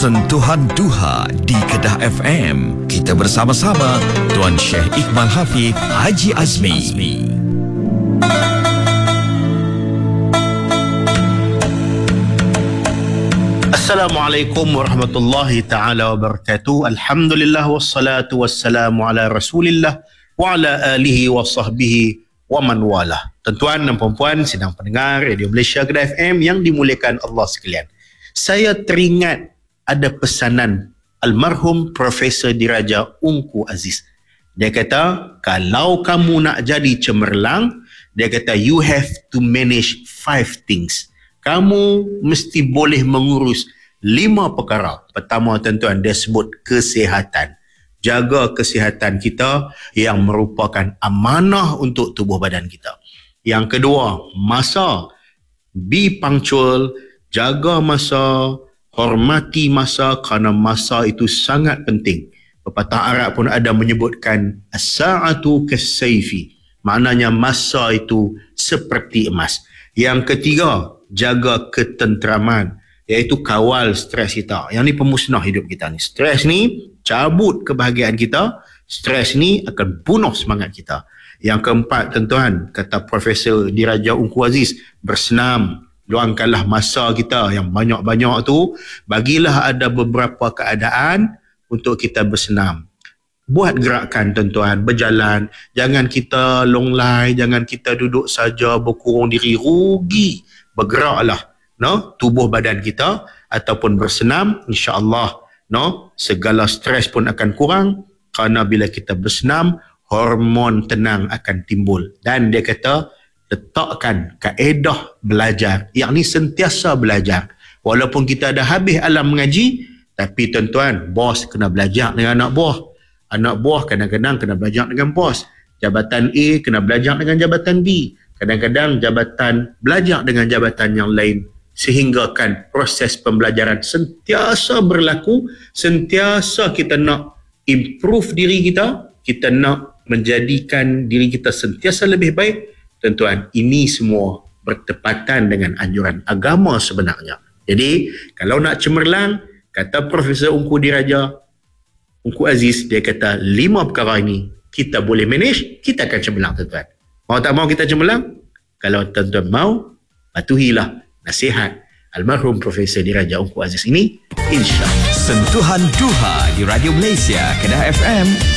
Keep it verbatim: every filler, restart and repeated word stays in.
Sentuhan Duha di Kedah F M. Kita bersama-sama Tuan Syekh Iqbal Hafiz Haji Azmi. Assalamualaikum warahmatullahi ta'ala wabarakatuh. Alhamdulillah wassalatu wassalamu ala rasulillah wa ala alihi wa sahbihi wa man walah. Tuan-tuan dan puan-puan sedang pendengar Radio Malaysia Kedah F M yang dimuliakan Allah sekalian. Saya teringat ada pesanan almarhum Profesor Diraja Ungku Aziz. Dia kata, kalau kamu nak jadi cemerlang, dia kata, you have to manage five things. Kamu mesti boleh mengurus lima perkara. Pertama, tuan-tuan, dia sebut kesihatan. Jaga kesihatan kita yang merupakan amanah untuk tubuh badan kita. Yang kedua, masa. Be punctual, jaga masa, hormati masa kerana masa itu sangat penting. Pepatah Arab pun ada menyebutkan as-sa'atu kas-sayfi. Maknanya masa itu seperti emas. Yang ketiga, jaga ketenteraman, iaitu kawal stres kita. Yang ni pemusnah hidup kita ni. Stres ni cabut kebahagiaan kita. Stres ni akan bunuh semangat kita. Yang keempat, tuan-tuan, kata Profesor Diraja Ungku Aziz, bersenam. Luangkanlah masa kita yang banyak-banyak tu. Bagilah ada beberapa keadaan untuk kita bersenam. Buat gerakan, tuan-tuan, berjalan. Jangan kita long lie, jangan kita duduk saja berkurung diri, rugi. Bergeraklah, no, tubuh badan kita ataupun bersenam, insya-Allah, no, segala stres pun akan kurang kerana bila kita bersenam, hormon tenang akan timbul. Dan dia kata, letakkan kaedah belajar, yakni sentiasa belajar. Walaupun kita dah habis alam mengaji, tapi tuan-tuan, bos kena belajar dengan anak buah. Anak buah kadang-kadang kena belajar dengan bos. Jabatan A kena belajar dengan jabatan B. Kadang-kadang jabatan belajar dengan jabatan yang lain. Sehingga kan proses pembelajaran sentiasa berlaku, sentiasa kita nak improve diri kita, kita nak menjadikan diri kita sentiasa lebih baik. Tuan-tuan, ini semua bertepatan dengan anjuran agama sebenarnya. Jadi, kalau nak cemerlang, kata Profesor Ungku Diraja Ungku Aziz, dia kata lima perkara ini kita boleh manage, kita akan cemerlang, tuan-tuan. Mau tak mau kita cemerlang? Kalau tuan-tuan mau, patuhilah nasihat almarhum Profesor Diraja Ungku Aziz ini, insya-Allah. Sentuhan Duha di Radio Malaysia Kedah F M.